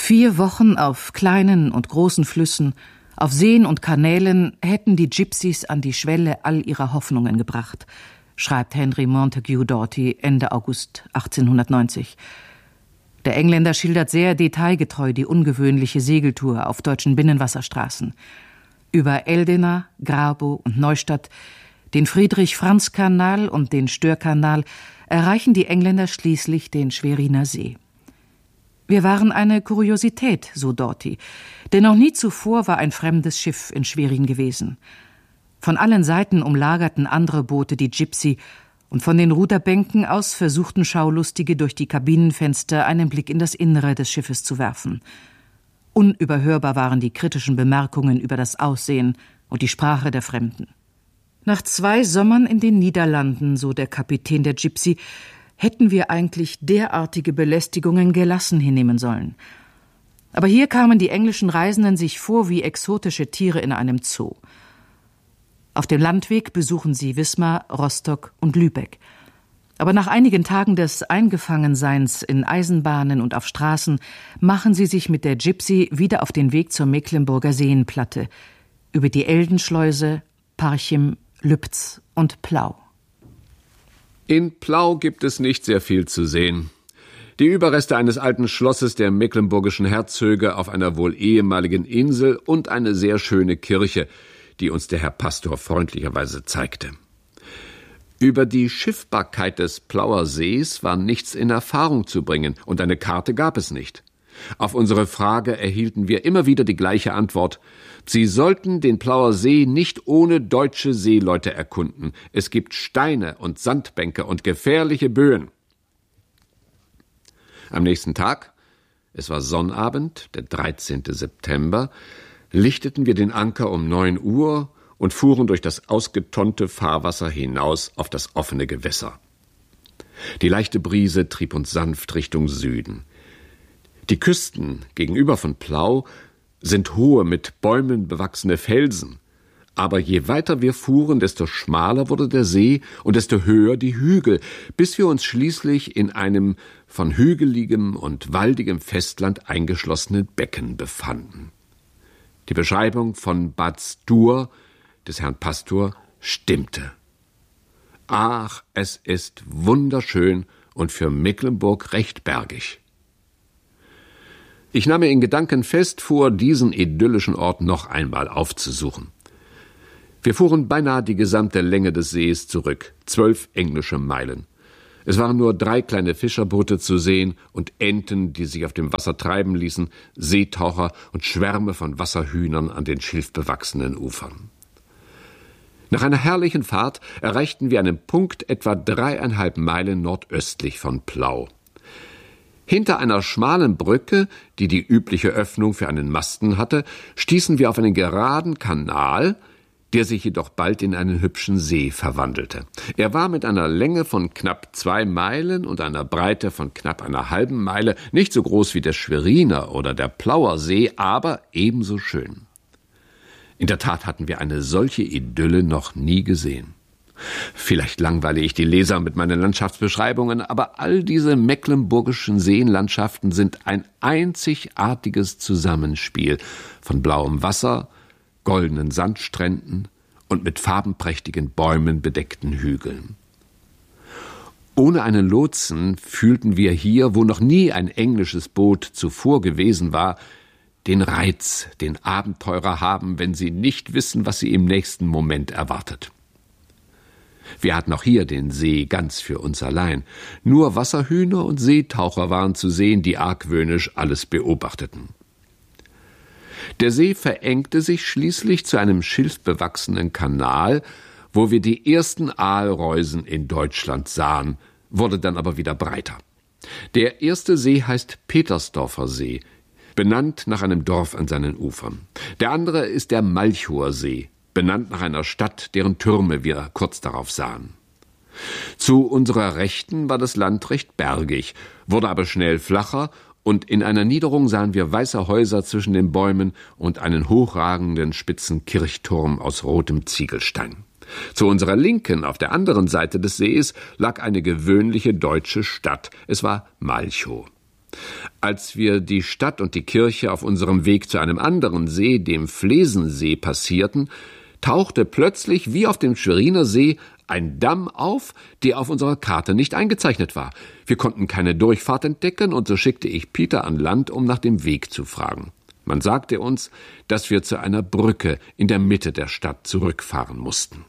4 Wochen auf kleinen und großen Flüssen, auf Seen und Kanälen hätten die Gypsies an die Schwelle all ihrer Hoffnungen gebracht, schreibt Henry Montague Doughty Ende August 1890. Der Engländer schildert sehr detailgetreu die ungewöhnliche Segeltour auf deutschen Binnenwasserstraßen. Über Eldena, Grabow und Neustadt, den Friedrich-Franz-Kanal und den Störkanal erreichen die Engländer schließlich den Schweriner See. Wir waren eine Kuriosität, so Doughty, denn noch nie zuvor war ein fremdes Schiff in Schwerin gewesen. Von allen Seiten umlagerten andere Boote die Gypsy, und von den Ruderbänken aus versuchten Schaulustige durch die Kabinenfenster einen Blick in das Innere des Schiffes zu werfen. Unüberhörbar waren die kritischen Bemerkungen über das Aussehen und die Sprache der Fremden. Nach 2 Sommern in den Niederlanden, so der Kapitän der Gypsy, hätten wir eigentlich derartige Belästigungen gelassen hinnehmen sollen. Aber hier kamen die englischen Reisenden sich vor wie exotische Tiere in einem Zoo. Auf dem Landweg besuchen sie Wismar, Rostock und Lübeck. Aber nach einigen Tagen des Eingefangenseins in Eisenbahnen und auf Straßen machen sie sich mit der Gypsy wieder auf den Weg zur Mecklenburger Seenplatte, über die Eldenschleuse, Parchim, Lübz und Plau. In Plau gibt es nicht sehr viel zu sehen. Die Überreste eines alten Schlosses der mecklenburgischen Herzöge auf einer wohl ehemaligen Insel und eine sehr schöne Kirche, die uns der Herr Pastor freundlicherweise zeigte. Über die Schiffbarkeit des Plauer Sees war nichts in Erfahrung zu bringen, und eine Karte gab es nicht. Auf unsere Frage erhielten wir immer wieder die gleiche Antwort: Sie sollten den Plauer See nicht ohne deutsche Seeleute erkunden. Es gibt Steine und Sandbänke und gefährliche Böen. Am nächsten Tag, es war Sonnabend, der 13. September, lichteten wir den Anker um 9 Uhr und fuhren durch das ausgetonnte Fahrwasser hinaus auf das offene Gewässer. Die leichte Brise trieb uns sanft Richtung Süden. Die Küsten gegenüber von Plau sind hohe, mit Bäumen bewachsene Felsen. Aber je weiter wir fuhren, desto schmaler wurde der See und desto höher die Hügel, bis wir uns schließlich in einem von hügeligem und waldigem Festland eingeschlossenen Becken befanden. Die Beschreibung von Bad Stur des Herrn Pastor stimmte. Ach, es ist wunderschön und für Mecklenburg recht bergig. Ich nahm mir in Gedanken fest vor, diesen idyllischen Ort noch einmal aufzusuchen. Wir fuhren beinahe die gesamte Länge des Sees zurück, 12 englische Meilen. Es waren nur 3 kleine Fischerboote zu sehen und Enten, die sich auf dem Wasser treiben ließen, Seetaucher und Schwärme von Wasserhühnern an den schilfbewachsenen Ufern. Nach einer herrlichen Fahrt erreichten wir einen Punkt etwa 3,5 Meilen nordöstlich von Plau. Hinter einer schmalen Brücke, die die übliche Öffnung für einen Masten hatte, stießen wir auf einen geraden Kanal, der sich jedoch bald in einen hübschen See verwandelte. Er war mit einer Länge von knapp 2 Meilen und einer Breite von knapp einer halben Meile nicht so groß wie der Schweriner oder der Plauer See, aber ebenso schön. In der Tat hatten wir eine solche Idylle noch nie gesehen. Vielleicht langweile ich die Leser mit meinen Landschaftsbeschreibungen, aber all diese mecklenburgischen Seenlandschaften sind ein einzigartiges Zusammenspiel von blauem Wasser, goldenen Sandstränden und mit farbenprächtigen Bäumen bedeckten Hügeln. Ohne einen Lotsen fühlten wir hier, wo noch nie ein englisches Boot zuvor gewesen war, den Reiz, den Abenteurer haben, wenn sie nicht wissen, was sie im nächsten Moment erwartet. Wir hatten auch hier den See ganz für uns allein. Nur Wasserhühner und Seetaucher waren zu sehen, die argwöhnisch alles beobachteten. Der See verengte sich schließlich zu einem schilfbewachsenen Kanal, wo wir die ersten Aalreusen in Deutschland sahen, wurde dann aber wieder breiter. Der erste See heißt Petersdorfer See, benannt nach einem Dorf an seinen Ufern. Der andere ist der Malchower See, benannt nach einer Stadt, deren Türme wir kurz darauf sahen. Zu unserer Rechten war das Land recht bergig, wurde aber schnell flacher, und in einer Niederung sahen wir weiße Häuser zwischen den Bäumen und einen hochragenden spitzen Kirchturm aus rotem Ziegelstein. Zu unserer Linken, auf der anderen Seite des Sees, lag eine gewöhnliche deutsche Stadt. Es war Malchow. Als wir die Stadt und die Kirche auf unserem Weg zu einem anderen See, dem Flesensee, passierten, tauchte plötzlich wie auf dem Schweriner See ein Damm auf, der auf unserer Karte nicht eingezeichnet war. Wir konnten keine Durchfahrt entdecken, und so schickte ich Peter an Land, um nach dem Weg zu fragen. Man sagte uns, dass wir zu einer Brücke in der Mitte der Stadt zurückfahren mussten.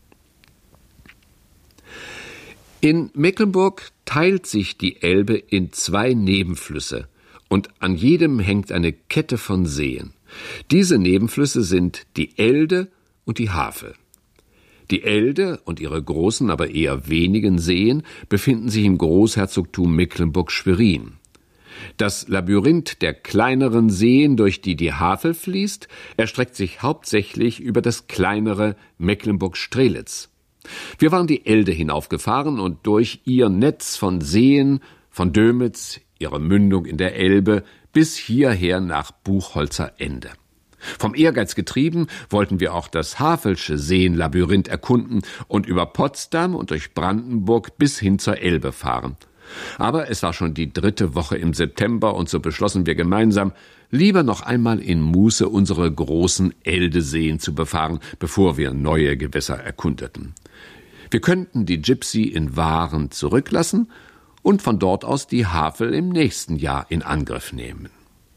In Mecklenburg teilt sich die Elbe in 2 Nebenflüsse, und an jedem hängt eine Kette von Seen. Diese Nebenflüsse sind die Elde und die Havel. Die Elde und ihre großen, aber eher wenigen Seen befinden sich im Großherzogtum Mecklenburg-Schwerin. Das Labyrinth der kleineren Seen, durch die die Havel fließt, erstreckt sich hauptsächlich über das kleinere Mecklenburg-Strelitz. Wir waren die Elde hinaufgefahren und durch ihr Netz von Seen, von Dömitz, ihre Mündung in der Elbe, bis hierher nach Buchholzer Ende. Vom Ehrgeiz getrieben wollten wir auch das Havelsche Seenlabyrinth erkunden und über Potsdam und durch Brandenburg bis hin zur Elbe fahren. Aber es war schon die 3. Woche im September, und so beschlossen wir gemeinsam, lieber noch einmal in Muße unsere großen Eldeseen zu befahren, bevor wir neue Gewässer erkundeten. Wir könnten die Gypsy in Waren zurücklassen und von dort aus die Havel im nächsten Jahr in Angriff nehmen.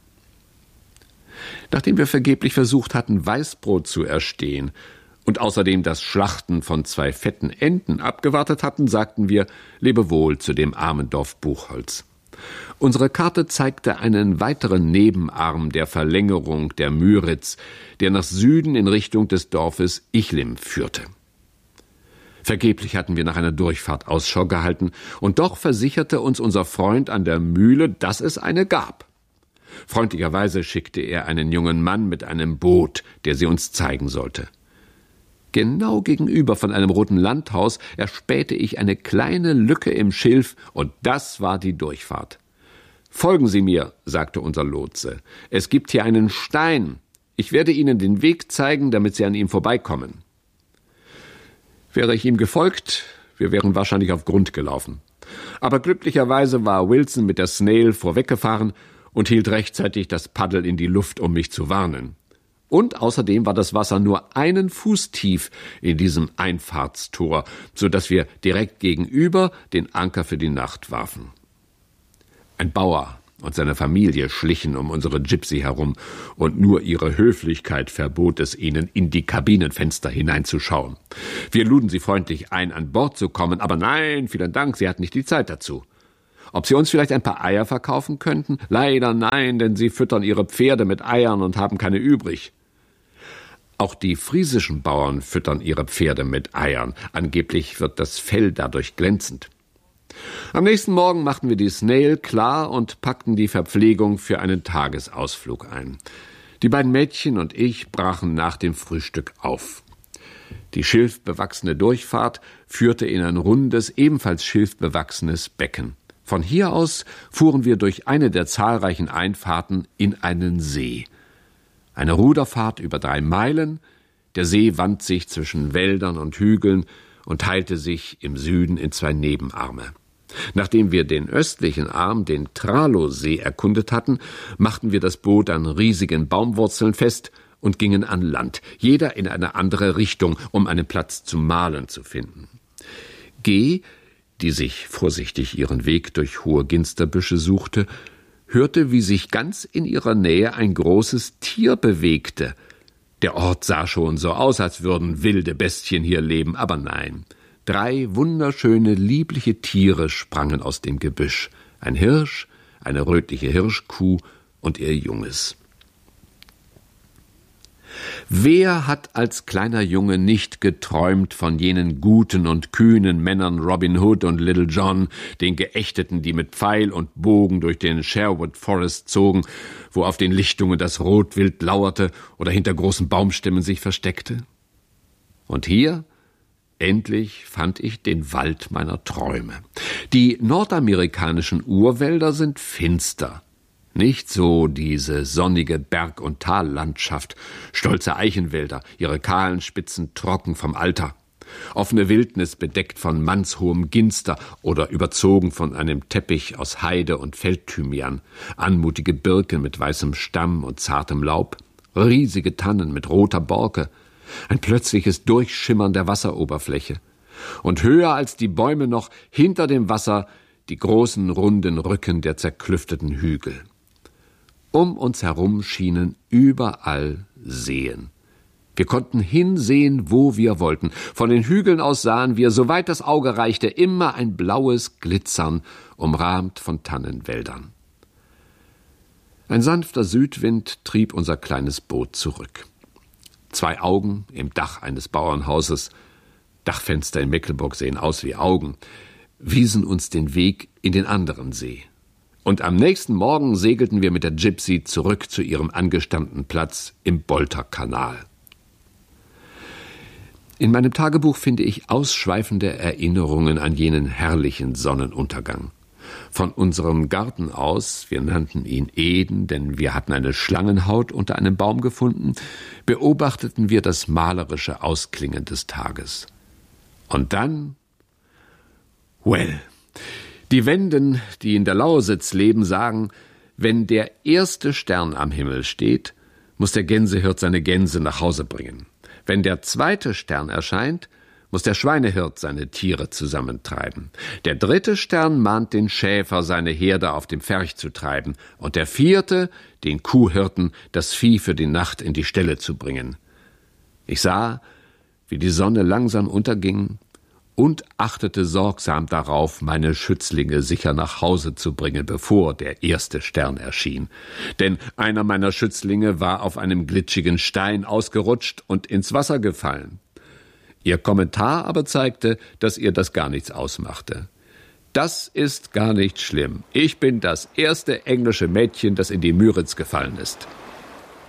Nachdem wir vergeblich versucht hatten, Weißbrot zu erstehen und außerdem das Schlachten von 2 fetten Enten abgewartet hatten, sagten wir Lebewohl zu dem armen Dorf Buchholz. Unsere Karte zeigte einen weiteren Nebenarm der Verlängerung der Müritz, der nach Süden in Richtung des Dorfes Ichlim führte. Vergeblich hatten wir nach einer Durchfahrt Ausschau gehalten, und doch versicherte uns unser Freund an der Mühle, dass es eine gab. Freundlicherweise schickte er einen jungen Mann mit einem Boot, der sie uns zeigen sollte. Genau gegenüber von einem roten Landhaus erspähte ich eine kleine Lücke im Schilf, und das war die Durchfahrt. »Folgen Sie mir«, sagte unser Lotse. »Es gibt hier einen Stein. Ich werde Ihnen den Weg zeigen, damit Sie an ihm vorbeikommen.« Wäre ich ihm gefolgt, wir wären wahrscheinlich auf Grund gelaufen. Aber glücklicherweise war Wilson mit der Snail vorweggefahren und hielt rechtzeitig das Paddel in die Luft, um mich zu warnen. Und außerdem war das Wasser nur 1 Fuß tief in diesem Einfahrtstor, so dass wir direkt gegenüber den Anker für die Nacht warfen. Ein Bauer und seine Familie schlichen um unsere Gypsy herum, und nur ihre Höflichkeit verbot es ihnen, in die Kabinenfenster hineinzuschauen. Wir luden sie freundlich ein, an Bord zu kommen, aber nein, vielen Dank, sie hatten nicht die Zeit dazu. Ob sie uns vielleicht ein paar Eier verkaufen könnten? Leider nein, denn sie füttern ihre Pferde mit Eiern und haben keine übrig. Auch die friesischen Bauern füttern ihre Pferde mit Eiern. Angeblich wird das Fell dadurch glänzend. Am nächsten Morgen machten wir die Snail klar und packten die Verpflegung für einen Tagesausflug ein. Die beiden Mädchen und ich brachen nach dem Frühstück auf. Die schilfbewachsene Durchfahrt führte in ein rundes, ebenfalls schilfbewachsenes Becken. Von hier aus fuhren wir durch eine der zahlreichen Einfahrten in einen See. Eine Ruderfahrt über 3 Meilen, der See wand sich zwischen Wäldern und Hügeln und teilte sich im Süden in 2 Nebenarme. Nachdem wir den östlichen Arm, den Tralowsee, erkundet hatten, machten wir das Boot an riesigen Baumwurzeln fest und gingen an Land, jeder in eine andere Richtung, um einen Platz zum Mahlen zu finden. G., die sich vorsichtig ihren Weg durch hohe Ginsterbüsche suchte, hörte, wie sich ganz in ihrer Nähe ein großes Tier bewegte. Der Ort sah schon so aus, als würden wilde Bestien hier leben, aber nein. 3 wunderschöne, liebliche Tiere sprangen aus dem Gebüsch. Ein Hirsch, eine rötliche Hirschkuh und ihr Junges. Wer hat als kleiner Junge nicht geträumt von jenen guten und kühnen Männern Robin Hood und Little John, den Geächteten, die mit Pfeil und Bogen durch den Sherwood Forest zogen, wo auf den Lichtungen das Rotwild lauerte oder hinter großen Baumstämmen sich versteckte? Und hier endlich fand ich den Wald meiner Träume. Die nordamerikanischen Urwälder sind finster. Nicht so diese sonnige Berg- und Tallandschaft, stolze Eichenwälder, ihre kahlen Spitzen trocken vom Alter. Offene Wildnis bedeckt von mannshohem Ginster oder überzogen von einem Teppich aus Heide und Feldthymian, anmutige Birken mit weißem Stamm und zartem Laub, riesige Tannen mit roter Borke, ein plötzliches Durchschimmern der Wasseroberfläche und höher als die Bäume noch hinter dem Wasser die großen runden Rücken der zerklüfteten Hügel. Um uns herum schienen überall Seen. Wir konnten hinsehen, wo wir wollten. Von den Hügeln aus sahen wir, soweit das Auge reichte, immer ein blaues Glitzern, umrahmt von Tannenwäldern. Ein sanfter Südwind trieb unser kleines Boot zurück. 2 Augen im Dach eines Bauernhauses, Dachfenster in Mecklenburg sehen aus wie Augen, wiesen uns den Weg in den anderen See. Und am nächsten Morgen segelten wir mit der Gypsy zurück zu ihrem angestammten Platz im Bolter-Kanal. In meinem Tagebuch finde ich ausschweifende Erinnerungen an jenen herrlichen Sonnenuntergang. Von unserem Garten aus, wir nannten ihn Eden, denn wir hatten eine Schlangenhaut unter einem Baum gefunden, beobachteten wir das malerische Ausklingen des Tages. Und dann, die Wenden, die in der Lausitz leben, sagen, wenn der erste Stern am Himmel steht, muss der Gänsehirt seine Gänse nach Hause bringen. Wenn der zweite Stern erscheint, muss der Schweinehirt seine Tiere zusammentreiben. Der dritte Stern mahnt den Schäfer, seine Herde auf dem Pferch zu treiben, und der vierte, den Kuhhirten, das Vieh für die Nacht in die Ställe zu bringen. Ich sah, wie die Sonne langsam unterging und achtete sorgsam darauf, meine Schützlinge sicher nach Hause zu bringen, bevor der erste Stern erschien. Denn einer meiner Schützlinge war auf einem glitschigen Stein ausgerutscht und ins Wasser gefallen. Ihr Kommentar aber zeigte, dass ihr das gar nichts ausmachte. Das ist gar nicht schlimm. Ich bin das erste englische Mädchen, das in die Müritz gefallen ist.